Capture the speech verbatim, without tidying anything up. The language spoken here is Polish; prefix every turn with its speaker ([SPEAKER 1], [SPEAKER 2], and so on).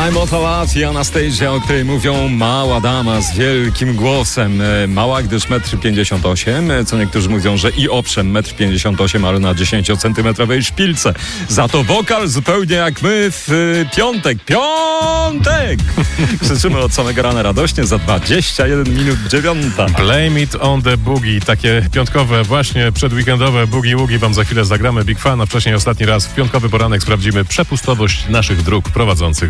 [SPEAKER 1] I'm Otalat i Anastasia, o której mówią mała dama z wielkim głosem. Mała, gdyż metr pięćdziesiąt osiem, co niektórzy mówią, że i owszem, metr pięćdziesiąt osiem, ale na dziesięciocentymetrowej szpilce. Za to wokal zupełnie jak my w piątek. Piątek! Krzyczymy od samego rana radośnie za dwadzieścia jeden minut dziewiąta.
[SPEAKER 2] Blame it on the boogie. Takie piątkowe, właśnie przedweekendowe boogie-woogie wam za chwilę zagramy. Big Fan, a wcześniej ostatni raz w piątkowy poranek sprawdzimy przepustowość naszych dróg prowadzących